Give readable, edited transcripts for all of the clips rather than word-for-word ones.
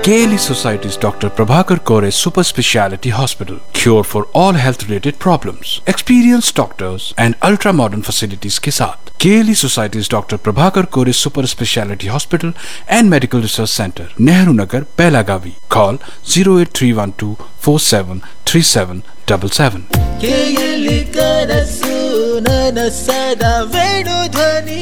KLE Society's Dr. Prabhakar Kore Super Speciality Hospital. Cure for all health-related problems. Experienced doctors and ultra-modern facilities के साथ. KLE Society's Dr. Prabhakar Kore Super Speciality Hospital and Medical Research Center, Nehru Nagar, Belagavi. Call 08312 473777. KLE ಕನಸು ನನಸದ ವೇಣು ಧ್ವನಿ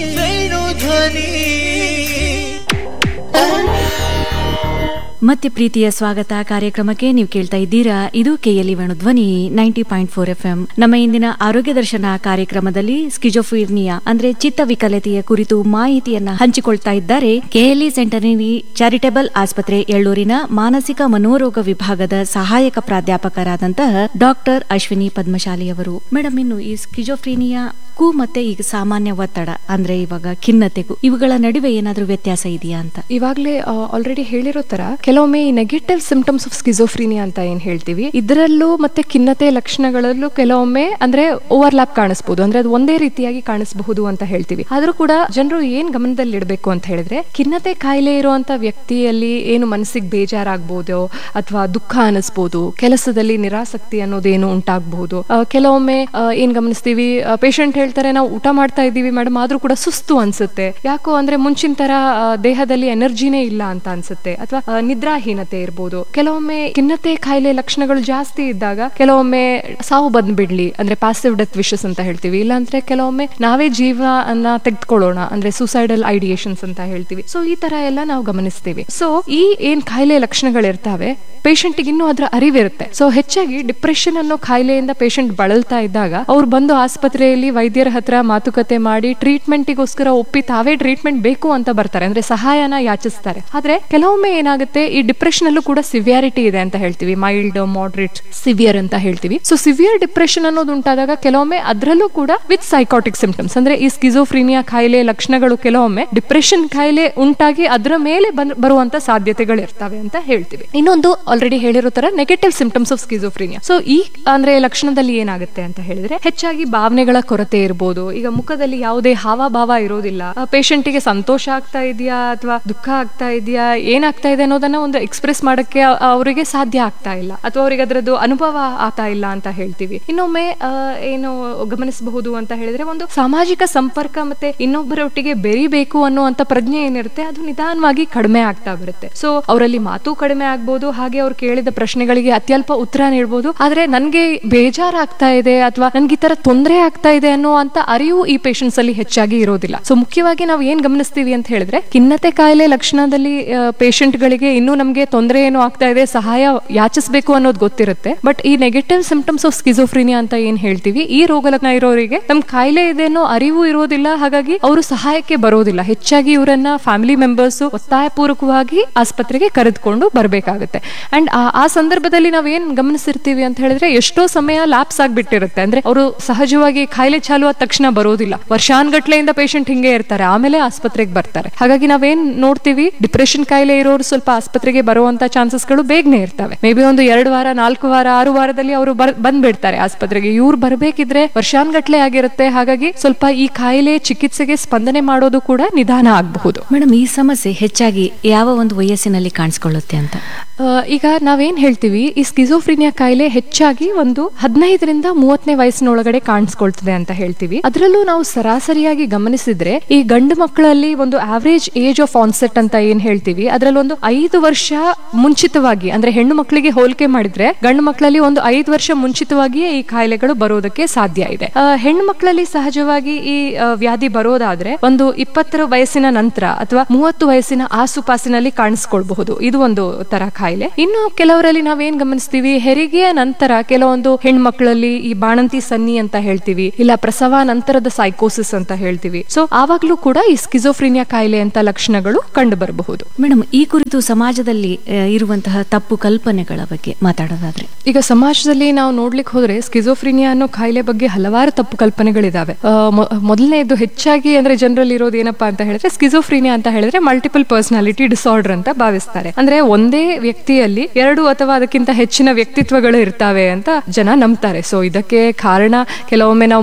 ಮತ್ತೆ ಪ್ರೀತಿಯ ಸ್ವಾಗತ ಕಾರ್ಯಕ್ರಮಕ್ಕೆ. ನೀವು ಕೇಳ್ತಾ ಇದ್ದೀರಾ, ಇದು KLE ವೇಣುಧ್ವನಿ 90.4 FM. ನಮ್ಮ ಇಂದಿನ ಆರೋಗ್ಯ ದರ್ಶನ ಕಾರ್ಯಕ್ರಮದಲ್ಲಿ ಸ್ಕಿಜೋಫ್ರೀನಿಯಾ ಅಂದ್ರೆ ಚಿತ್ತವಿಕಲತೆಯ ಕುರಿತು ಮಾಹಿತಿಯನ್ನ ಹಂಚಿಕೊಳ್ತಾ ಇದ್ದಾರೆ KLE ಸೆಂಟನರಿ ಚಾರಿಟೇಬಲ್ ಆಸ್ಪತ್ರೆ ಎಳ್ಳೂರಿನ ಮಾನಸಿಕ ಮನೋರೋಗ ವಿಭಾಗದ ಸಹಾಯಕ ಪ್ರಾಧ್ಯಾಪಕರಾದಂತಹ ಡಾಕ್ಟರ್ ಅಶ್ವಿನಿ ಪದ್ಮಶಾಲಿ ಅವರು. ಮೇಡಮ್, ಇನ್ನು ಈ ಸ್ಕಿಜೋಫ್ರೀನಿಯಾಕ್ಕೂ ಮತ್ತೆ ಈಗ ಸಾಮಾನ್ಯ ಒತ್ತಡ ಅಂದ್ರೆ ಇವಾಗ ಖಿನ್ನತೆಗೂ ಇವುಗಳ ನಡುವೆ ಏನಾದ್ರೂ ವ್ಯತ್ಯಾಸ ಇದೆಯಾ ಅಂತ? ಇವಾಗಲೇ ಆಲ್ರೆಡಿ ಹೇಳಿರೋ ತರ ಕೆಲವೊಮ್ಮೆ ಈ ನೆಗೆಟಿವ್ ಸಿಂಪ್ಟಮ್ಸ್ ಆಫ್ ಸ್ಕಿಜೋಫ್ರೀನಿಯಾ ಅಂತ ಏನ್ ಹೇಳ್ತೀವಿ, ಇದರಲ್ಲೂ ಮತ್ತೆ ಖಿನ್ನತೆ ಲಕ್ಷಣಗಳಲ್ಲೂ ಕೆಲವೊಮ್ಮೆ ಅಂದ್ರೆ ಓವರ್ಲ್ಯಾಪ್ ಕಾಣಿಸಬಹುದು, ಅಂದ್ರೆ ಅದು ಒಂದೇ ರೀತಿಯಾಗಿ ಕಾಣಿಸಬಹುದು ಅಂತ ಹೇಳ್ತೀವಿ. ಆದ್ರೂ ಕೂಡ ಜನರು ಏನ್ ಗಮನದಲ್ಲಿ ಇಡಬೇಕು ಅಂತ ಹೇಳಿದ್ರೆ, ಖಿನ್ನತೆ ಕಾಯಿಲೆ ಇರುವಂತ ವ್ಯಕ್ತಿಯಲ್ಲಿ ಏನು ಮನಸ್ಸಿಗೆ ಬೇಜಾರಾಗಬಹುದು ಅಥವಾ ದುಃಖ ಅನಿಸ್ಬೋದು, ಕೆಲಸದಲ್ಲಿ ನಿರಾಸಕ್ತಿ ಅನ್ನೋದೇನು ಉಂಟಾಗಬಹುದು. ಕೆಲವೊಮ್ಮೆ ಏನ್ ಗಮನಿಸ್ತೀವಿ, ಪೇಷಂಟ್ ಹೇಳ್ತಾರೆ ನಾವು ಊಟ ಮಾಡ್ತಾ ಇದ್ದೀವಿ ಮೇಡಮ್, ಆದ್ರೂ ಕೂಡ ಸುಸ್ತು ಅನ್ಸುತ್ತೆ, ಯಾಕೋ ಅಂದ್ರೆ ಮುಂಚಿನ ತರ ದೇಹದಲ್ಲಿ ಎನರ್ಜಿನೇ ಇಲ್ಲ ಅಂತ ಅನ್ಸುತ್ತೆ, ಅಥವಾ ನಿದ್ರಾಹೀನತೆ ಇರ್ಬೋದು. ಕೆಲವೊಮ್ಮೆ ಖಿನ್ನತೆ ಕಾಯಿಲೆ ಲಕ್ಷಣಗಳು ಜಾಸ್ತಿ ಇದ್ದಾಗ ಕೆಲವೊಮ್ಮೆ ಸಾವು ಬಂದ್ಬಿಡ್ಲಿ ಅಂದ್ರೆ ಪ್ಯಾಸಿವ್ ಡೆತ್ ವಿಶಸ್ ಅಂತ ಹೇಳ್ತೀವಿ, ಇಲ್ಲಾಂದ್ರೆ ಕೆಲವೊಮ್ಮೆ ನಾವೇ ಜೀವನ ತೆಗೆದುಕೊಳ್ಳೋಣ ಅಂದ್ರೆ ಸೂಸೈಡಲ್ ಐಡಿಯೇಷನ್ಸ್ ಅಂತ ಹೇಳ್ತೀವಿ. ಸೊ ಈ ತರ ಎಲ್ಲ ನಾವು ಗಮನಿಸ್ತೀವಿ. ಸೊ ಈ ಏನ್ ಕಾಯಿಲೆ ಲಕ್ಷಣಗಳಿರ್ತಾವೆ ಪೇಷಂಟ್ ಗೆ ಇನ್ನೂ ಅದರ ಅರಿವಿರುತ್ತೆ. ಸೊ ಹೆಚ್ಚಾಗಿ ಡಿಪ್ರೆಷನ್ ಅನ್ನೋ ಕಾಯಿಲೆಯಿಂದ ಪೇಷಂಟ್ ಬಳಲ್ತಾ ಇದ್ದಾಗ ಅವ್ರು ಬಂದು ಆಸ್ಪತ್ರೆಯಲ್ಲಿ ವೈದ್ಯರ ಹತ್ರ ಮಾತುಕತೆ ಮಾಡಿ ಟ್ರೀಟ್ಮೆಂಟ್ಗೋಸ್ಕರ ಒಪ್ಪಿ ತಾವೇ ಟ್ರೀಟ್ಮೆಂಟ್ ಬೇಕು ಅಂತ ಬರ್ತಾರೆ, ಅಂದ್ರೆ ಸಹಾಯನ ಯಾಚಿಸ್ತಾರೆ. ಆದ್ರೆ ಕೆಲವೊಮ್ಮೆ ಏನಾಗುತ್ತೆ, ಈ ಡಿಪ್ರೆಷನ್ ಅಲ್ಲೂ ಕೂಡ ಸಿವಿಯಾರಿಟಿ ಇದೆ ಅಂತ ಹೇಳ್ತೀವಿ, ಮೈಲ್ಡ್, ಮಾಡರೇಟ್, ಸಿವಿಯರ್ ಅಂತ ಹೇಳ್ತೀವಿ. ಸೊ ಸಿವಿಯರ್ ಡಿಪ್ರೆಷನ್ ಅನ್ನೋದು ಉಂಟಾದಾಗ ಕೆಲವೊಮ್ಮೆ ಅದರಲ್ಲೂ ಕೂಡ ವಿತ್ ಸೈಕಾಟಿಕ್ ಸಿಂಪ್ಟಮ್ಸ್, ಅಂದ್ರೆ ಈ ಸ್ಕಿಜೋಫ್ರೀನಿಯಾ ಕಾಯಿಲೆ ಲಕ್ಷಣಗಳು ಕೆಲವೊಮ್ಮೆ ಡಿಪ್ರೆಷನ್ ಕಾಯಿಲೆ ಉಂಟಾಗಿ ಅದರ ಮೇಲೆ ಬರುವಂತ ಸಾಧ್ಯತೆಗಳು ಇರ್ತವೆ ಅಂತ ಹೇಳ್ತೀವಿ. ಇನ್ನೊಂದು ಆಲ್ರೆಡಿ ಹೇಳಿರೋ ತರ negative symptoms of schizophrenia. So ಈ ಅಂದ್ರೆ ಲಕ್ಷಣದಲ್ಲಿ ಏನಾಗುತ್ತೆ ಅಂತ ಹೇಳಿದ್ರೆ, ಹೆಚ್ಚಾಗಿ ಭಾವನೆಗಳ ಕೊರತೆ ಇರಬಹುದು. ಈಗ ಮುಖದಲ್ಲಿ ಯಾವುದೇ ಹಾವಭಾವ ಇರೋದಿಲ್ಲ, ಪೇಷಂಟ್ ಗೆ ಸಂತೋಷ ಆಗ್ತಾ ಇದೆಯಾ ಅಥವಾ ದುಃಖ ಆಗ್ತಾ ಇದೆಯಾ, ಏನಾಗ್ತಾ ಇದೆ ಅನ್ನೋದನ್ನ ಒಂದು ಎಕ್ಸ್ಪ್ರೆಸ್ ಮಾಡಕ್ಕೆ ಅವರಿಗೆ ಸಾಧ್ಯ ಆಗ್ತಾ ಇಲ್ಲ, ಅಥವಾ ಅವರಿಗೆ ಅದರದ್ದು ಅನುಭವ ಆಗ್ತಾ ಇಲ್ಲ ಅಂತ ಹೇಳ್ತೀವಿ. ಇನ್ನೊಮ್ಮೆ ಏನು ಗಮನಿಸಬಹುದು ಅಂತ ಹೇಳಿದ್ರೆ, ಒಂದು ಸಾಮಾಜಿಕ ಸಂಪರ್ಕ ಮತ್ತೆ ಇನ್ನೊಬ್ಬರೊಟ್ಟಿಗೆ ಬೆರಿಬೇಕು ಅನ್ನುವಂತ ಪ್ರಜ್ಞೆ ಏನಿರುತ್ತೆ ಅದು ನಿಧಾನವಾಗಿ ಕಡಿಮೆ ಆಗ್ತಾ ಬರುತ್ತೆ. ಸೊ ಅವರಲ್ಲಿ ಮಾತು ಕಡಿಮೆ ಆಗ್ಬಹುದು, ಹಾಗೆ ಅವ್ರು ಕೇಳಿದ ಪ್ರಶ್ನೆಗಳಿಗೆ ಅತ್ಯಲ್ಪ ಉತ್ತರ ನೀಡಬಹುದು. ಆದ್ರೆ ನನ್ಗೆ ಬೇಜಾರಾಗ್ತಾ ಇದೆ ಅಥವಾ ನನ್ಗೆ ಈ ತರ ತೊಂದರೆ ಆಗ್ತಾ ಇದೆ ಅನ್ನುವಂತ ಅರಿವು ಈ ಪೇಷಂಟ್ಸ್ ಅಲ್ಲಿ ಹೆಚ್ಚಾಗಿ ಇರೋದಿಲ್ಲ. ಸೊ ಮುಖ್ಯವಾಗಿ ನಾವು ಏನ್ ಗಮನಿಸ್ತೀವಿ ಅಂತ ಹೇಳಿದ್ರೆ, ಖಿನ್ನತೆ ಕಾಯಿಲೆ ಲಕ್ಷಣದಲ್ಲಿ ಪೇಷಂಟ್ ಗಳಿಗೆ ಇನ್ನೂ ನಮ್ಗೆ ತೊಂದರೆ ಏನು ಆಗ್ತಾ ಇದೆ, ಸಹಾಯ ಯಾಚಿಸಬೇಕು ಅನ್ನೋದು ಗೊತ್ತಿರುತ್ತೆ. ಬಟ್ ಈ ನೆಗೆಟಿವ್ ಸಿಂಪ್ಟಮ್ಸ್ ಆಫ್ ಸ್ಕಿಜೋಫ್ರೀನಿಯಾ ಅಂತ ಏನ್ ಹೇಳ್ತೀವಿ, ಈ ರೋಗ ಲಕ್ಷಣ ಇರೋರಿಗೆ ನಮ್ ಕಾಯಿಲೆ ಇದೆ ಅನ್ನೋ ಅರಿವು ಇರೋದಿಲ್ಲ, ಹಾಗಾಗಿ ಅವರು ಸಹಾಯಕ್ಕೆ ಬರೋದಿಲ್ಲ. ಹೆಚ್ಚಾಗಿ ಇವರನ್ನ ಫ್ಯಾಮಿಲಿ ಮೆಂಬರ್ಸ್ ಒತ್ತಾಯಪೂರ್ವಕವಾಗಿ ಆಸ್ಪತ್ರೆಗೆ ಕರೆದುಕೊಂಡು ಬರ್ಬೇಕಾಗುತ್ತೆ. ಅಂಡ್ ಆ ಸಂದರ್ಭದಲ್ಲಿ ನಾವ್ ಏನ್ ಗಮನಿಸಿರ್ತೀವಿ ಅಂತ ಹೇಳಿದ್ರೆ, ಎಷ್ಟೋ ಸಮಯ ಲ್ಯಾಪ್ಸ್ ಆಗ್ಬಿಟ್ಟಿರುತ್ತೆ, ಅಂದ್ರೆ ಅವರು ಸಹಜವಾಗಿ ಕಾಯಿಲೆ ಚಾಲು ಆದ ತಕ್ಷಣ ಬರೋದಿಲ್ಲ, ವರ್ಷಾನ್ಗಟ್ಲೆಯಿಂದ ಪೇಷಂಟ್ ಹಿಂಗೆ ಇರ್ತಾರೆ, ಆಮೇಲೆ ಆಸ್ಪತ್ರೆಗೆ ಬರ್ತಾರೆ. ಹಾಗಾಗಿ ನಾವೇನ್ ನೋಡ್ತೀವಿ, ಡಿಪ್ರೆಷನ್ ಕಾಯಿಲೆ ಇರೋರು ಸ್ವಲ್ಪ ಆಸ್ಪತ್ರೆಗೆ ಬರುವಂತ ಚಾನ್ಸಸ್ ಗಳು ಬೇಗನೆ ಇರ್ತವೆ. ಮೇ ಬಿ ಒಂದು 2 ವಾರ 4 ವಾರ 6 ವಾರದಲ್ಲಿ ಅವರು ಬಂದ್ಬಿಡ್ತಾರೆ ಆಸ್ಪತ್ರೆಗೆ. ಇವ್ರು ಬರ್ಬೇಕಿದ್ರೆ ವರ್ಷಾನ್ಗಟ್ಲೆ ಆಗಿರುತ್ತೆ. ಹಾಗಾಗಿ ಸ್ವಲ್ಪ ಈ ಕಾಯಿಲೆ ಚಿಕಿತ್ಸೆಗೆ ಸ್ಪಂದನೆ ಮಾಡೋದು ಕೂಡ ನಿಧಾನ ಆಗಬಹುದು. ಮೇಡಮ್, ಈ ಸಮಸ್ಯೆ ಹೆಚ್ಚಾಗಿ ಯಾವ ಒಂದು ವಯಸ್ಸಿನಲ್ಲಿ ಕಾಣಿಸ್ಕೊಳ್ಳುತ್ತೆ ಅಂತ? ಈಗ ನಾವೇನ್ ಹೇಳ್ತೀವಿ, ಈ ಸ್ಕಿಜೋಫ್ರೀನಿಯಾ ಕಾಯಿಲೆ ಹೆಚ್ಚಾಗಿ ಒಂದು 15ರಿಂದ 30ನೇ ವಯಸ್ಸಿನೊಳಗಡೆ ಕಾಣಿಸ್ಕೊಳ್ತದೆ ಅಂತ ಹೇಳ್ತೀವಿ. ಅದರಲ್ಲೂ ನಾವು ಸರಾಸರಿಯಾಗಿ ಗಮನಿಸಿದ್ರೆ ಈ ಗಂಡು ಮಕ್ಕಳಲ್ಲಿ ಒಂದು ಆವರೇಜ್ ಏಜ್ ಆಫ್ ಆನ್ಸೆಟ್ ಅಂತ ಏನ್ ಹೇಳ್ತೀವಿ, ಅದರಲ್ಲಿ ಒಂದು 5 ವರ್ಷ ಮುಂಚಿತವಾಗಿ, ಅಂದ್ರೆ ಹೆಣ್ಣು ಮಕ್ಕಳಿಗೆ ಹೋಲಿಕೆ ಮಾಡಿದ್ರೆ ಗಂಡು ಮಕ್ಕಳಲ್ಲಿ ಒಂದು 5 ವರ್ಷ ಮುಂಚಿತವಾಗಿಯೇ ಈ ಕಾಯಿಲೆಗಳು ಬರೋದಕ್ಕೆ ಸಾಧ್ಯ ಇದೆ. ಹೆಣ್ಣು ಮಕ್ಕಳಲ್ಲಿ ಸಹಜವಾಗಿ ಈ ವ್ಯಾಧಿ ಬರೋದಾದ್ರೆ ಒಂದು 20ರ ವಯಸ್ಸಿನ ನಂತರ ಅಥವಾ 30 ವಯಸ್ಸಿನ ಆಸುಪಾಸಿನಲ್ಲಿ ಕಾಣಿಸ್ಕೊಳ್ಬಹುದು. ಇದು ಒಂದು ತರ ಕಾಯಿಲೆ. ಇನ್ನು ಕೆಲವರಲ್ಲಿ ನಾವೇನ್ ಗಮನಿಸ್ತೀವಿ, ಹೆರಿಗೆಯ ನಂತರ ಕೆಲವೊಂದು ಹೆಣ್ಮಕ್ಳಲ್ಲಿ ಈ ಬಾಣಂತಿ ಸನ್ನಿ ಅಂತ ಹೇಳ್ತೀವಿ, ಇಲ್ಲ ಪ್ರಸವ ನಂತರದ ಸೈಕೋಸಿಸ್ ಅಂತ ಹೇಳ್ತೀವಿ. ಸೊ ಆವಾಗ್ಲೂ ಕೂಡ ಈ ಸ್ಕಿಜೋಫ್ರೀನಿಯಾ ಕಾಯಿಲೆ ಅಂತ ಲಕ್ಷಣಗಳು ಕಂಡು ಬರಬಹುದು. ಮೇಡಮ್, ಈ ಕುರಿತು ಸಮಾಜದಲ್ಲಿ ಇರುವಂತಹ ತಪ್ಪು ಕಲ್ಪನೆಗಳ ಬಗ್ಗೆ ಮಾತಾಡೋದಾದ್ರೆ, ಈಗ ಸಮಾಜದಲ್ಲಿ ನಾವು ನೋಡ್ಲಿಕ್ಕೆ ಹೋದ್ರೆ ಸ್ಕಿಜೋಫ್ರೀನಿಯಾ ಅನ್ನೋ ಕಾಯಿಲೆ ಬಗ್ಗೆ ಹಲವಾರು ತಪ್ಪು ಕಲ್ಪನೆಗಳಿದಾವೆ. ಮೊದಲನೇದು ಹೆಚ್ಚಾಗಿ ಅಂದ್ರೆ ಜನರಲ್ಲಿ ಇರೋದು ಏನಪ್ಪಾ ಅಂತ ಹೇಳಿದ್ರೆ, ಸ್ಕಿಜೋಫ್ರೀನಿಯಾ ಅಂತ ಹೇಳಿದ್ರೆ ಮಲ್ಟಿಪಲ್ ಪರ್ಸನಾಲಿಟಿ ಡಿಸಾರ್ಡರ್ ಅಂತ ಭಾವಿಸ್ತಾರೆ. ಅಂದ್ರೆ ಒಂದೇ ವ್ಯಕ್ತಿಯಲ್ಲಿ 2 ಅಥವಾ ಅದಕ್ಕಿಂತ ಹೆಚ್ಚಿನ ವ್ಯಕ್ತಿತ್ವಗಳು ಇರ್ತಾವೆ ಅಂತ ಜನ ನಂಬ್ತಾರೆ. ಸೊ ಇದಕ್ಕೆ ಕಾರಣ ಕೆಲವೊಮ್ಮೆ ನಾವು ಮೂವೀಸ್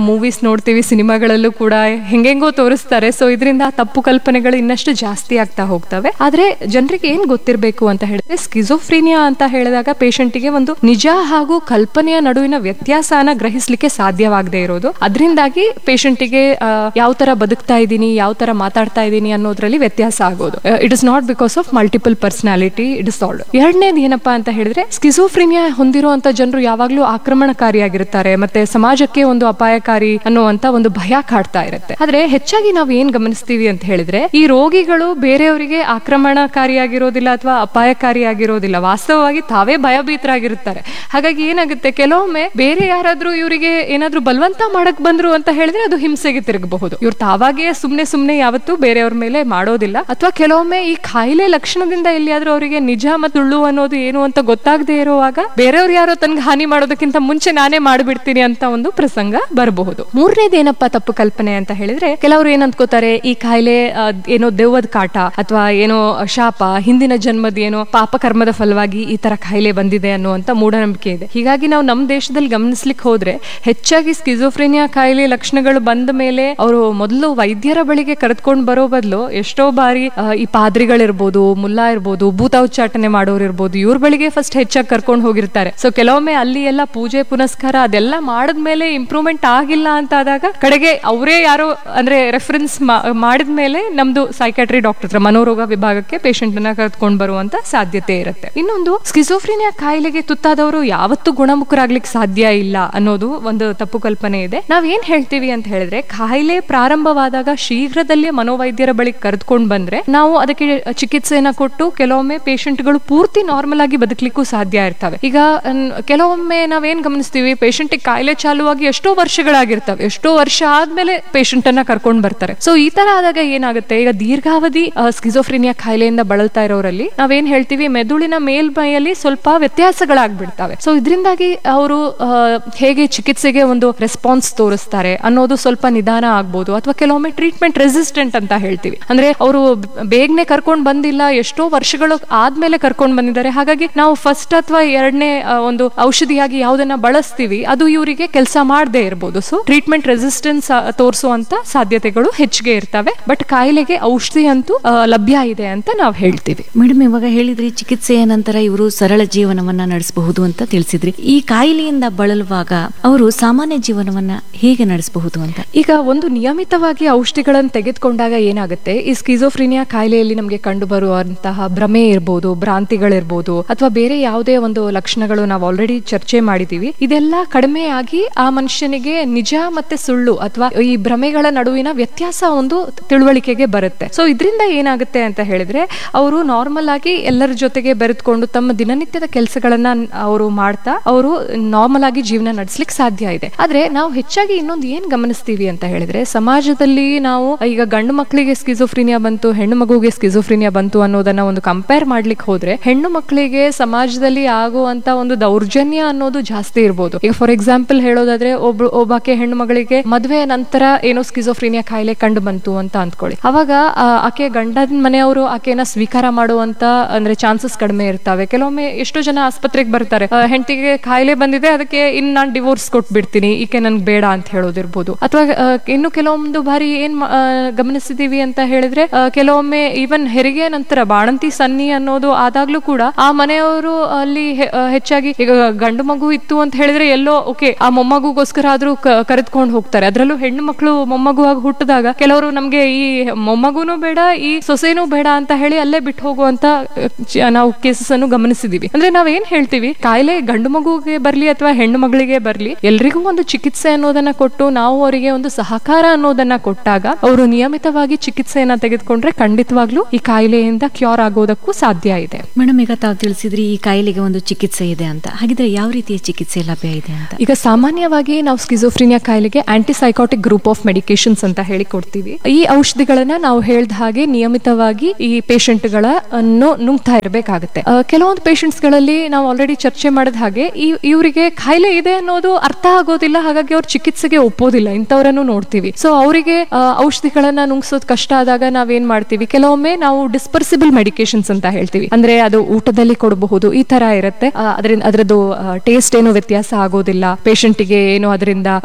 ನೋಡ್ತೀವಿ, ಸಿನಿಮಾಗಳಲ್ಲೂ ಕೂಡ ಹೆಂಗೆಂಗೋ ತೋರಿಸ್ತಾರೆ. ಸೊ ಇದರಿಂದ ತಪ್ಪು ಕಲ್ಪನೆಗಳು ಇನ್ನಷ್ಟು ಜಾಸ್ತಿ ಆಗ್ತಾ ಹೋಗ್ತವೆ. ಆದ್ರೆ ಜನರಿಗೆ ಏನ್ ಗೊತ್ತಿರಬೇಕು ಅಂತ ಹೇಳಿದ್ರೆ, ಸ್ಕಿಜೋಫ್ರೀನಿಯಾ ಅಂತ ಹೇಳಿದಾಗ ಪೇಷಂಟ್ಗೆ ಒಂದು ನಿಜ ಹಾಗೂ ಕಲ್ಪನೆಯ ನಡುವಿನ ವ್ಯತ್ಯಾಸನ ಗ್ರಹಿಸ್ಲಿಕ್ಕೆ ಸಾಧ್ಯವಾಗದೆ ಇರೋದು. ಅದರಿಂದಾಗಿ ಪೇಷಂಟ್ಗೆ ಯಾವ ತರ ಬದುಕ್ತಾ ಇದ್ದೀನಿ, ಯಾವ ತರ ಮಾತಾಡ್ತಾ ಇದ್ದೀನಿ ಅನ್ನೋದ್ರಲ್ಲಿ ವ್ಯತ್ಯಾಸ ಆಗೋದು. It is not because of multiple personality disorder. ಎರಡನೇದು ಏನಪ್ಪಾ ಅಂತ ಹೇಳಿದ್ರೆ, ಸ್ಕಿಜೋಫ್ರೀನಿಯಾ ಹೊಂದಿರುವಂತ ಜನರು ಯಾವಾಗ್ಲೂ ಆಕ್ರಮಣಕಾರಿಯಾಗಿರ್ತಾರೆ, ಮತ್ತೆ ಸಮಾಜಕ್ಕೆ ಒಂದು ಅಪಾಯಕಾರಿ ಅನ್ನುವಂತ ಒಂದು ಭಯ ಕಾಡ್ತಾ ಇರುತ್ತೆ. ಆದ್ರೆ ಹೆಚ್ಚಾಗಿ ನಾವು ಏನ್ ಗಮನಿಸ್ತೀವಿ ಅಂತ ಹೇಳಿದ್ರೆ, ಈ ರೋಗಿಗಳು ಬೇರೆಯವರಿಗೆ ಆಕ್ರಮಣಕಾರಿಯಾಗಿರೋದಿಲ್ಲ ಅಥವಾ ಅಪಾಯಕಾರಿಯಾಗಿರೋದಿಲ್ಲ, ವಾಸ್ತವವಾಗಿ ತಾವೇ ಭಯಭೀತರಾಗಿರುತ್ತಾರೆ. ಹಾಗಾಗಿ ಏನಾಗುತ್ತೆ, ಕೆಲವೊಮ್ಮೆ ಬೇರೆ ಯಾರಾದ್ರೂ ಇವರಿಗೆ ಏನಾದ್ರೂ ಬಲವಂತ ಮಾಡಕ್ ಬಂದ್ರು ಅಂತ ಹೇಳಿದ್ರೆ ಅದು ಹಿಂಸೆಗೆ ತಿರುಗಬಹುದು. ಇವ್ರು ತಾವಾಗೇ ಸುಮ್ನೆ ಯಾವತ್ತೂ ಬೇರೆಯವ್ರ ಮೇಲೆ ಮಾಡೋದಿಲ್ಲ. ಅಥವಾ ಕೆಲವೊಮ್ಮೆ ಈ ಕಾಯಿಲೆ ಲಕ್ಷಣದಿಂದ ಎಲ್ಲಿಯಾದ್ರೂ ಅವರಿಗೆ ನಿಜ ಮತ್ತು ಸುಳ್ಳು ಅನ್ನೋದು ಏನು ಅಂತ ಗೊತ್ತಾಗದೆ ಇರುವಾಗ ಬೇರೆಯವ್ರು ಯಾರೋ ತನ್ಗೆ ಹಾನಿ ಮಾಡೋದಕ್ಕಿಂತ ಮುಂಚೆ ನಾನೇ ಮಾಡ್ಬಿಡ್ತೀನಿ ಅಂತ ಒಂದು ಪ್ರಸಂಗ ಬರಬಹುದು. ಮೂರನೇದು ಏನಪ್ಪಾ ತಪ್ಪು ಕಲ್ಪನೆ ಅಂತ ಹೇಳಿದ್ರೆ, ಕೆಲವರು ಏನ್ ಅನ್ಕೋತಾರೆ, ಈ ಕಾಯಿಲೆ ಏನೋ ದೆವ್ವದ ಕಾಟ ಅಥವಾ ಏನೋ ಶಾಪ, ಹಿಂದಿನ ಜನ್ಮದ ಏನೋ ಪಾಪ ಕರ್ಮದ ಫಲವಾಗಿ ಈ ತರ ಕಾಯಿಲೆ ಬಂದಿದೆ ಅನ್ನುವಂತ ಮೂಢನಂಬಿಕೆ ಇದೆ. ಹೀಗಾಗಿ ನಾವು ನಮ್ಮ ದೇಶದಲ್ಲಿ ಗಮನಿಸ್ಲಿಕ್ಕೆ ಹೋದ್ರೆ ಹೆಚ್ಚಾಗಿ ಸ್ಕಿಜೋಫ್ರೇನಿಯಾ ಕಾಯಿಲೆ ಲಕ್ಷಣಗಳು ಬಂದ ಮೇಲೆ ಅವರು ಮೊದಲು ವೈದ್ಯರ ಬಳಿಗೆ ಕರೆದುಕೊಂಡು ಬರೋ ಬದಲು ಎಷ್ಟೋ ಬಾರಿ ಈ ಪಾದ್ರಿಗಳಿರ್ಬೋದು, ಮುಲ್ಲಾ ಇರ್ಬೋದು, ಭೂತ ಉಚ್ಚಾಟನೆ ಮಾಡೋರು ಇರ್ಬೋದು, ಇವ್ರ ಬಳಿಗೆ ಫಸ್ಟ್ ಹೆಚ್ಚಾಗಿ ಕರ್ಕೊಂಡು ಹೋಗಿರ್ತಾರೆ. ಸೊ ಕೆಲವೊಮ್ಮೆ ಅಲ್ಲಿ ಎಲ್ಲ ಪೂಜೆ ಪುನಸ್ಕಾರ ಅದೆಲ್ಲ ಮಾಡಿದ್ಮೇಲೆ ಇಂಪ್ರೂವ್ಮೆಂಟ್ ಆಗಿಲ್ಲ ಅಂತ ಆದಾಗ ಕಡೆಗೆ ಅವರೇ ಯಾರೋ ಅಂದ್ರೆ ರೆಫರೆನ್ಸ್ ಮಾಡಿದ್ಮೇಲೆ ನಮ್ದು ಸೈಕಾಟ್ರಿ ಡಾಕ್ಟರ್ ಹತ್ರ, ಮನೋರೋಗ ವಿಭಾಗಕ್ಕೆ ಪೇಷಂಟ್ ಅನ್ನ ಕರೆದುಕೊಂಡು ಬರುವಂತ ಸಾಧ್ಯತೆ ಇರುತ್ತೆ. ಇನ್ನೊಂದು, ಸ್ಕಿಜೋಫ್ರೇನಿಯಾ ಕಾಯಿಲೆಗೆ ತುತ್ತಾದವರು ಯಾವತ್ತೂ ಗುಣಮುಖರಾಗ್ಲಿಕ್ಕೆ ಸಾಧ್ಯ ಇಲ್ಲ ಅನ್ನೋದು ಒಂದು ತಪ್ಪು ಕಲ್ಪನೆ ಇದೆ. ನಾವ್ ಏನ್ ಹೇಳ್ತೀವಿ ಅಂತ ಹೇಳಿದ್ರೆ, ಕಾಯಿಲೆ ಪ್ರಾರಂಭವಾದಾಗ ಶೀಘ್ರದಲ್ಲೇ ಮನೋವೈದ್ಯರ ಬಳಿ ಕರೆದುಕೊಂಡು ಬಂದ್ರೆ ನಾವು ಅದಕ್ಕೆ ಚಿಕಿತ್ಸೆಯನ್ನ ಕೊಟ್ಟು ಕೆಲವೊಮ್ಮೆ ಪೇಷಂಟ್ಗಳು ಪೂರ್ತಿ ನಾರ್ಮಲ್ ಆಗಿ ಬದುಕಲಿಕ್ಕೂ ಸಾಧ್ಯ ಇರ್ತವೆ. ಈಗ ಕೆಲವೊಮ್ಮೆ ನಾವೇನ್ ಗಮನಿಸ್ತೀವಿ, ಪೇಷಂಟ್ ಕಾಯಿಲೆ ಚಾಲುವಾಗಿ ಎಷ್ಟೋ ವರ್ಷಗಳಾಗಿರ್ತವೆ, ಎಷ್ಟೋ ವರ್ಷ ಆದ್ಮೇಲೆ ಪೇಷಂಟ್ ಅನ್ನ ಕರ್ಕೊಂಡು ಬರ್ತಾರೆ. ಸೊ ಈ ತರ ಆದಾಗ ಏನಾಗುತ್ತೆ, ಈಗ ದೀರ್ಘಾವಧಿ ಸ್ಕಿಜೋಫ್ರೇನಿಯಾ ಕಾಯಿಲೆಯಿಂದ ಬಳಲ್ತಾ ಇರೋರಲ್ಲಿ ನಾವೇನ್ ಹೇಳ್ತೀವಿ, ಮೆದುಳಿನ ಮೇಲ್ಮೈಯಲ್ಲಿ ಸ್ವಲ್ಪ ವ್ಯತ್ಯಾಸಗಳಾಗ್ಬಿಡ್ತವೆ. ಸೊ ಇದರಿಂದಾಗಿ ಅವರು ಹೇಗೆ ಚಿಕಿತ್ಸೆಗೆ ಒಂದು ರೆಸ್ಪಾನ್ಸ್ ತೋರಿಸ್ತಾರೆ ಅನ್ನೋದು ಸ್ವಲ್ಪ ನಿಧಾನ ಆಗ್ಬೋದು. ಅಥವಾ ಕೆಲವೊಮ್ಮೆ ಟ್ರೀಟ್ಮೆಂಟ್ ರೆಸಿಸ್ಟೆಂಟ್ ಅಂತ ಹೇಳ್ತೀವಿ, ಅಂದ್ರೆ ಅವರು ಬೇಗನೆ ಕರ್ಕೊಂಡು ಬಂದಿಲ್ಲ, ಎಷ್ಟೋ ವರ್ಷಗಳು ಆದ್ಮೇಲೆ ಕರ್ಕೊಂಡು ಬಂದಿದ್ದಾರೆ. ಹಾಗಾಗಿ ನಾವು ಫಸ್ಟ್ ಅಥವಾ ಎರಡನೇ ಒಂದು ಔಷಧಿಯಾಗಿ ಯಾವ್ದನ್ನ ಬಳಸ್ತೀವಿ ಅದು ಇವರಿಗೆ ಕೆಲಸ ಮಾಡದೇ ಇರಬಹುದು. ಸೊ ಟ್ರೀಟ್ಮೆಂಟ್ ರೆಸಿಸ್ಟೆನ್ಸ್ ತೋರಿಸುವಂತ ಸಾಧ್ಯತೆಗಳು ಹೆಚ್ಚಿಗೆ ಇರ್ತವೆ. ಬಟ್ ಕಾಯಿಲೆಗೆ ಔಷಧಿ ಅಂತೂ ಲಭ್ಯ ಇದೆ ಅಂತ ನಾವು ಹೇಳ್ತೀವಿ. ಮೇಡಮ್, ಇವಾಗ ಹೇಳಿದ್ರಿ ಚಿಕಿತ್ಸೆಯ ನಂತರ ಇವರು ಸರಳ ಜೀವನವನ್ನ ನಡೆಸಬಹುದು ಅಂತ ತಿಳಿಸಿದ್ರಿ. ಈ ಕಾಯಿಲೆಯಿಂದ ಬಳಲುವಾಗ ಅವರು ಸಾಮಾನ್ಯ ಜೀವನವನ್ನ ಹೇಗೆ ನಡೆಸಬಹುದು ಅಂತ? ಈಗ ಒಂದು ನಿಯಮಿತವಾಗಿ ಔಷಧಿಗಳನ್ನು ತೆಗೆದುಕೊಂಡಾಗ ಏನಾಗುತ್ತೆ, ಈ ಸ್ಕಿಜೋಫ್ರೇನಿಯಾ ಕಾಯಿಲೆಯಲ್ಲಿ ನಮಗೆ ಕಂಡು ಬರುವಂತಹ ಭ್ರಮೆ ಇರ್ಬೋದು, ಭ್ರಾಂತಿಗಳಿರ್ಬೋದು, ಅಥವಾ ಬೇರೆ ಯಾವುದೇ ಒಂದು ಲಕ್ಷಣಗಳು ನಾವು ಆಲ್ರೆಡಿ ಚರ್ಚೆ ಮಾಡಿದೀವಿ, ಇದೆಲ್ಲ ಕಡಿಮೆಯಾಗಿ ಆ ಮನುಷ್ಯನಿಗೆ ನಿಜ ಮತ್ತೆ ಸುಳ್ಳು ಅಥವಾ ಈ ಭ್ರಮೆಗಳ ನಡುವಿನ ವ್ಯತ್ಯಾಸ ಒಂದು ತಿಳುವಳಿಕೆಗೆ ಬರುತ್ತೆ. ಸೊ ಇದರಿಂದ ಏನಾಗುತ್ತೆ ಅಂತ ಹೇಳಿದ್ರೆ, ಅವರು ನಾರ್ಮಲ್ ಆಗಿ ಎಲ್ಲರ ಜೊತೆಗೆ ಬೆರೆತ್ಕೊಂಡು ತಮ್ಮ ದಿನನಿತ್ಯದ ಕೆಲಸಗಳನ್ನ ಅವರು ಮಾಡ್ತಾ ಅವರು ನಾರ್ಮಲ್ ಆಗಿ ಜೀವನ ನಡೆಸಲಿಕ್ಕೆ ಸಾಧ್ಯ ಇದೆ. ಆದ್ರೆ ನಾವು ಹೆಚ್ಚಾಗಿ ಇನ್ನೊಂದು ಏನ್ ಗಮನಿಸ್ತೀವಿ ಅಂತ ಹೇಳಿದ್ರೆ, ಸಮಾಜದಲ್ಲಿ ನಾವು ಈಗ ಗಂಡು ಮಕ್ಕಳಿಗೆ ಸ್ಕಿಜೋಫ್ರೇನಿಯಾ ಬಂತು, ಹೆಣ್ಣು ಮಗುಗೆ ಸ್ಕಿಜೋಫ್ರೇನಿಯಾ ಬಂತು ಅನ್ನೋದನ್ನ ಒಂದು ಕಂಪೇರ್ ಮಾಡ್ಲಿಕ್ಕೆ ಹೋದ್ರೆ, ಹೆಣ್ಣು ಮಕ್ಕಳಿಗೆ ಸಮಾಜದಲ್ಲಿ ಆಗುವಂತ ಒಂದು ದೌರ್ಜನ್ಯ ಅನ್ನೋದು ಜಾಸ್ತಿ ಇರ್ಬೋದು. ಈಗ ಫಾರ್ ಎಕ್ಸಾಂಪಲ್ ಹೇಳೋದಾದ್ರೆ, ಒಬ್ಬಾಕೆ ಹೆಣ್ಣು ಮಗಳಿಗೆ ಮದುವೆ ನಂತರ ಏನೋ ಸ್ಕಿಜೋಫ್ರೇನಿಯಾ ಕಾಯಿಲೆ ಕಂಡು ಬಂತು ಅಂತ ಅಂದ್ಕೊಳ್ಳಿ. ಅವಾಗ ಆಕೆ ಗಂಡನ ಮನೆಯವರು ಆಕೆನ ಸ್ವೀಕಾರ ಮಾಡುವಂತ ಅಂದ್ರೆ ಚಾನ್ಸಸ್ ಕಡಿಮೆ ಇರ್ತವೆ. ಕೆಲವೊಮ್ಮೆ ಎಷ್ಟೋ ಜನ ಆಸ್ಪತ್ರೆಗೆ ಬರ್ತಾರೆ, ಹೆಂಡತಿಗೆ ಕಾಯಿಲೆ ಬಂದಿದೆ, ಅದಕ್ಕೆ ನಾನ್ ಡಿವೋರ್ಸ್ ಕೊಟ್ಬಿಡ್ತೀನಿ, ಈಕೆ ನನ್ಗೆ ಬೇಡ ಅಂತ ಹೇಳೋದಿರ್ಬೋದು. ಅಥವಾ ಇನ್ನು ಕೆಲವೊಂದು ಬಾರಿ ಏನ್ ಗಮನಿಸಿದೀವಿ ಅಂತ ಹೇಳಿದ್ರೆ, ಕೆಲವೊಮ್ಮೆ ಈವನ್ ಹೆರಿಗೆ ನಂತರ ಬಾಣಂತಿ ಸನ್ನಿ ಅನ್ನೋದು ಆದಾಗ್ಲೂ ಕೂಡ ಆ ಮನೆಯವರು ಅಲ್ಲಿ ಹೆಚ್ಚಾಗಿ ಈಗ ಗಂಡು ಮಗು ಇತ್ತು ಅಂತ ಹೇಳಿದ್ರೆ ಎಲ್ಲೋ ಓಕೆ ಆ ಮೊಮ್ಮಗುಗೋಸ್ಕರ ಆದ್ರೂ ಕರೆದುಕೊಂಡು ಹೋಗ್ತಾರೆ. ಅದ್ರಲ್ಲೂ ಹೆಣ್ಣು ಮಕ್ಕಳು ಮೊಮ್ಮಗುವಾಗಿ ಹುಟ್ಟಿದಾಗ ಕೆಲವರು ನಮ್ಗೆ ಈ ಮೊಮ್ಮಗುನೂ ಬೇಡ, ಈ ಸೊಸೆನೂ ಬೇಡ ಅಂತ ಹೇಳಿ ಅಲ್ಲೇ ಬಿಟ್ಟು ಹೋಗುವಂತ ನಾವು ಕೇಸಸ್ ಅನ್ನು ಗಮನಿಸಿದೀವಿ. ಅಂದ್ರೆ ನಾವ್ ಏನ್ ಹೇಳ್ತೀವಿ, ಕಾಯಿಲೆ ಗಂಡು ಮಗುಗೆ ಬರ್ಲಿ ಅಥವಾ ಹೆಣ್ಣು ಮಗಳಿಗೆ ಬರ್ಲಿ, ಎಲ್ರಿಗೂ ಒಂದು ಚಿಕಿತ್ಸೆ ಅನ್ನೋದನ್ನ ಕೊಟ್ಟು ನಾವು ಅವರಿಗೆ ಒಂದು ಸಹಕಾರ ಅನ್ನೋದನ್ನ ಕೊಟ್ಟಾಗ ಅವರು ನಿಯಮಿತವಾಗಿ ಚಿಕಿತ್ಸೆಯನ್ನ ತೆಗೆದುಕೊಂಡ್ರೆ ಖಂಡಿತವಾಗ್ಲೂ ಈ ಕಾಯಿಲೆಯಿಂದ ಕ್ಯೂರ್ ಆಗೋದಕ್ಕೂ ಸಾಧ್ಯ ಇದೆ. ಮೇಡಮ್, ಈಗ ತಾವು ತಿಳಿಸಿದ್ರಿ ಈ ಕಾಯಿಲೆಗೆ ಒಂದು ಚಿಕಿತ್ಸೆ ಇದೆ ಅಂತ. ಹಾಗಿದ್ರೆ ಯಾವ ರೀತಿಯ ಚಿಕಿತ್ಸೆ ಲಭ್ಯ ಇದೆ ಅಂತ? ಈಗ ಸಾಮಾನ್ಯವಾಗಿ ನಾವು ಸ್ಕಿಜೋಫ್ರೇನಿಯಾ ಕಾಯಿಲೆಗೆ ಆಂಟಿಸೈಕೋಟಿಕ್ ಗ್ರೂಪ್ ಆಫ್ ಮೆಡಿಕೇಶನ್ಸ್ ಅಂತ ಹೇಳಿ ಕೊಡ್ತೀವಿ. ಈ ಔಷಧಿಗಳನ್ನ ನಾವು ಹೇಳ್ದ ಹಾಗೆ ನಿಯಮಿತವಾಗಿ ಈ ಪೇಷಂಟ್ ಗಳನ್ನು ನುಂಗ್ತಾ ಇರಬೇಕಾಗುತ್ತೆ. ಕೆಲವೊಂದು ಪೇಷಂಟ್ಸ್ ಗಳಲ್ಲಿ ನಾವು ಆಲ್ರೆಡಿ ಚರ್ಚೆ ಮಾಡಿದ ಹಾಗೆ ಇವರಿಗೆ ಕಾಯಿಲೆ ಇದೆ ಅನ್ನೋದು ಅರ್ಥ ಆಗೋದಿಲ್ಲ, ಹಾಗಾಗಿ ಅವ್ರ ಚಿಕಿತ್ಸೆಗೆ ಒಪ್ಪೋದಿಲ್ಲ. ಇಂಥವರನ್ನು ನೋಡ್ತೀವಿ. ಸೊ ಅವರಿಗೆ ಔಷಧಿಗಳನ್ನ ನುಂಗ್ಸೋದು ಕಷ್ಟ ಆದಾಗ ನಾವೇನ್ ಮಾಡ್ತೀವಿ, ಕೆಲವೊಮ್ಮೆ ನಾವು ಡಿಸ್ಪರ್ಸಿಬಲ್ ಮೆಡಿಕೇಶನ್ಸ್ ಅಂತ ಹೇಳ್ತೀವಿ. ಅಂದ್ರೆ ಅದು ಊಟದಲ್ಲಿ ಕೊಡಬಹುದು, ಈ ತರ ಇರುತ್ತೆ. ಅದರದ್ದು ಟೇಸ್ಟ್ ಏನು ವ್ಯತ್ಯಾಸ ಆಗೋದಿಲ್ಲ, ಪೇಷಂಟ್ಗೆ ಏನು ಅದರಿಂದ ಅಂದ್ರೆ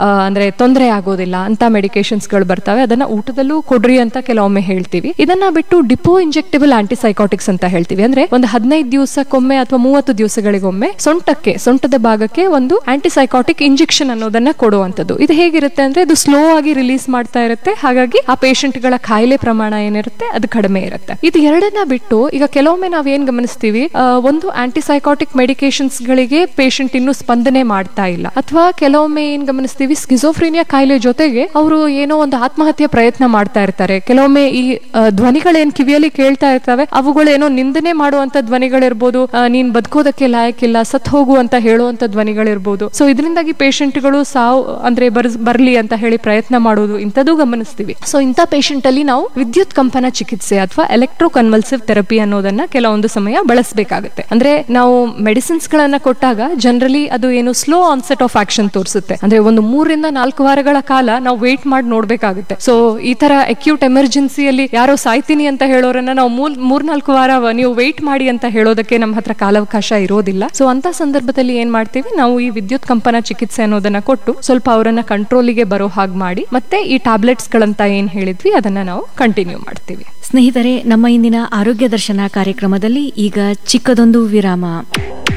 ತೊಂದರೆ ಆಗೋದಿಲ್ಲ ಅಂತ ಮೆಡಿಕೇಶನ್ಸ್ ಗಳು ಬರ್ತವೆ, ಅದನ್ನ ಊಟದಲ್ಲೂ ಕೊಡ್ರಿ ಅಂತ ಕೆಲವೊಮ್ಮೆ ಹೇಳ್ತೀವಿ. ಇದನ್ನ ಬಿಟ್ಟು ಡಿಪೋ ಇಂಜೆಕ್ಟಬಲ್ ಆಂಟಿಸೈಕಾಟಿಕ್ಸ್ ಅಂತ ಹೇಳ್ತೀವಿ. ಅಂದ್ರೆ ಒಂದು 15 ದಿವಸಕ್ಕೊಮ್ಮೆ ಅಥವಾ 30 ದಿವಸಗಳಿಗೊಮ್ಮೆ ಸೊಂಟದ ಭಾಗಕ್ಕೆ ಒಂದು ಆಂಟಿಸೈಕಾಟಿಕ್ ಇಂಜೆಕ್ಷನ್ ಅನ್ನೋದನ್ನ ಕೊಡುವಂತದ್ದು. ಇದು ಹೇಗಿರುತ್ತೆ ಅಂದ್ರೆ ಇದು ಸ್ಲೋ ಆಗಿ ರಿಲೀಸ್ ಮಾಡ್ತಾ ಇರುತ್ತೆ, ಹಾಗಾಗಿ ಆ ಪೇಷಂಟ್ ಗಳ ಕಾಯಿಲೆ ಪ್ರಮಾಣ ಏನಿರುತ್ತೆ ಅದು ಕಡಿಮೆ ಇರುತ್ತೆ. ಇದು ಎರಡನ್ನ ಬಿಟ್ಟು ಈಗ ಕೆಲವೊಮ್ಮೆ ನಾವ್ ಏನ್ ಗಮನಿಸ್ತೀವಿ, ಒಂದು ಆಂಟಿಸೈಕಾಟಿಕ್ ಮೆಡಿಕೇಶನ್ಸ್ ಗಳಿಗೆ ಪೇಷಂಟ್ ಇನ್ನು ಸ್ಪಂದನೆ ಮಾಡ್ತಾ ಇಲ್ಲ, ಅಥವಾ ಕೆಲವೊಮ್ಮೆ ಏನ್ ಗಮನಿಸ್ತೀವಿ ಸ್ಕಿಜೋಫ್ರೀನಿಯಾ ಕಾಯಿಲೆ ಜೊತೆಗೆ ಅವರು ಏನೋ ಒಂದು ಆತ್ಮಹತ್ಯೆ ಪ್ರಯತ್ನ ಮಾಡ್ತಾ ಇರ್ತಾರೆ. ಕೆಲವೊಮ್ಮೆ ಈ ಧ್ವನಿಗಳೇನ್ ಕಿವಿಯಲ್ಲಿ ಕೇಳ್ತಾ ಇರ್ತವೆ ಅವುಗಳೇನೋ ನಿಂದನೆ ಮಾಡುವಂತ ಧ್ವನಿಗಳಿರ್ಬೋದು, ನೀನ್ ಬದುಕೋದಕ್ಕೆ ಲಾಯಕ್ಕಿಲ್ಲ, ಸತ್ ಹೋಗು ಅಂತ ಹೇಳುವಂತ ಧ್ವನಿಗಳಿರ್ಬೋದು. ಸೊ ಇದರಿಂದಾಗಿ ಪೇಷಂಟ್ಗಳು ಸಾವು ಅಂದ್ರೆ ಬರ್ಲಿ ಅಂತ ಹೇಳಿ ಪ್ರಯತ್ನ ಮಾಡೋದು ಇಂಥದ್ದು ಗಮನಿಸ್ತೀವಿ. ಸೊ ಇಂಥ ಪೇಷಂಟ್ ಅಲ್ಲಿ ನಾವು ವಿದ್ಯುತ್ ಕಂಪನ ಚಿಕಿತ್ಸೆ ಅಥವಾ ಎಲೆಕ್ಟ್ರೋ ಕನ್ವಲ್ಸಿವ್ ಥೆರಪಿ ಅನ್ನೋದನ್ನ ಕೆಲವೊಂದು ಸಮಯ ಬಳಸಬೇಕಾಗುತ್ತೆ. ಅಂದ್ರೆ ನಾವು ಮೆಡಿಸಿನ್ಸ್ ಗಳನ್ನ ಕೊಟ್ಟಾಗ ಜನರಲಿ ಅದು ಏನು ಸ್ಲೋ ಆನ್ಸೆಟ್ ಆಫ್ ಆಕ್ಷನ್ ತೋರಿಸುತ್ತೆ. ಅಂದ್ರೆ ಒಂದು 3 ರಿಂದ 4 ವಾರಗಳ ಕಾಲ ನಾವು ವೇಟ್ ಮಾಡಿ ನೋಡ್ಬೇಕಾಗುತ್ತೆ. ಸೊ ಈ ತರ ಅಕ್ಯೂಟ್ ಎಮರ್ಜೆನ್ಸಿಯಲ್ಲಿ ಯಾರೋ ಸಾಯ್ತೀನಿ ಅಂತ ಹೇಳೋರನ್ನ ನಾವು 3-4 ವಾರ ನೀವು ವೇಟ್ ಮಾಡಿ ಅಂತ ಹೇಳೋದಕ್ಕೆ ನಮ್ಮ ಹತ್ರ ಕಾಲಾವಕಾಶ ಇರೋದಿಲ್ಲ. ಸೊ ಅಂತ ಸಂದರ್ಭದಲ್ಲಿ ಏನ್ ಮಾಡ್ತೀವಿ, ನಾವು ಈ ವಿದ್ಯುತ್ ಕಂಪನ ಚಿಕಿತ್ಸೆ ಅನ್ನೋದನ್ನ ಕೊಟ್ಟು ಸ್ವಲ್ಪ ಅವರನ್ನ ಕಂಟ್ರೋಲಿಗೆ ಬರೋ ಹಾಗೆ ಮಾಡಿ ಮತ್ತೆ ಈ ಟ್ಯಾಬ್ಲೆಟ್ಸ್ ಗಳಂತ ಏನ್ ಹೇಳಿದ್ವಿ ಅದನ್ನ ನಾವು ಕಂಟಿನ್ಯೂ ಮಾಡ್ತೀವಿ. ಸ್ನೇಹಿತರೆ, ನಮ್ಮ ಇಂದಿನ ಆರೋಗ್ಯ ದರ್ಶನ ಕಾರ್ಯಕ್ರಮದಲ್ಲಿ ಈಗ ಚಿಕ್ಕದೊಂದು ವಿರಾಮ.